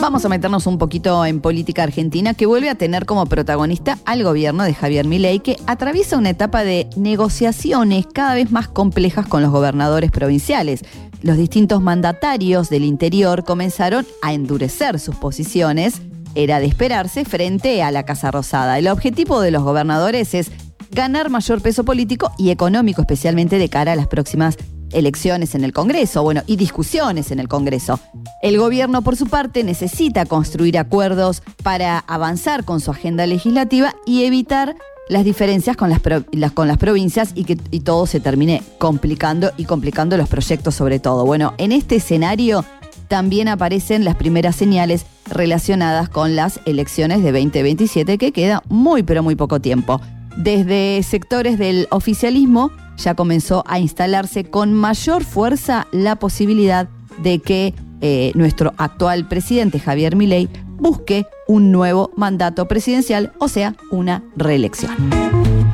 Vamos a meternos un poquito en política argentina, que vuelve a tener como protagonista al gobierno de Javier Milei, que atraviesa una etapa de negociaciones cada vez más complejas con los gobernadores provinciales. Los distintos mandatarios del interior comenzaron a endurecer sus posiciones. Era de esperarse frente a la Casa Rosada. El objetivo de los gobernadores es ganar mayor peso político y económico, especialmente de cara a las próximas elecciones en el Congreso, y discusiones en el Congreso. El gobierno, por su parte, necesita construir acuerdos para avanzar con su agenda legislativa y evitar las diferencias con las provincias y todo se termine complicando los proyectos sobre todo. En este escenario también aparecen las primeras señales relacionadas con las elecciones de 2027, que queda muy poco tiempo. Desde sectores del oficialismo ya comenzó a instalarse con mayor fuerza la posibilidad de que nuestro actual presidente Javier Milei busque un nuevo mandato presidencial, o sea, una reelección.